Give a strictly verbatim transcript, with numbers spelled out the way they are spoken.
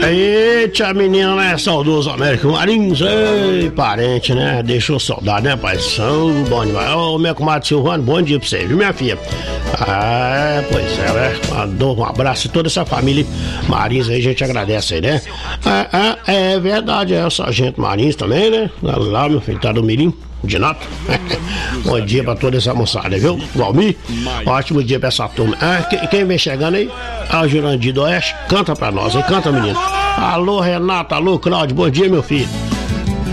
Eita, menina, né? Saudoso Américo Marins, ei, parente, né? Deixou saudade, né, pai? São bom demais. Ô, meu comadre Silvano, bom dia pra você, viu, minha filha? Ah, pois é, né? Mandou um abraço a toda essa família Marins aí, a gente agradece aí, né? Ah, ah, é verdade, é o sargento Marins também, né? Lá, meu filho, tá do Mirim. De Nato. Bom dia pra toda essa moçada, viu? Valmir, ótimo dia pra essa turma. Ah, quem, quem vem chegando aí? Ah, o Jurandir do Oeste, canta pra nós, hein? Canta, menino. Alô, Renato, alô, Cláudio, bom dia, meu filho.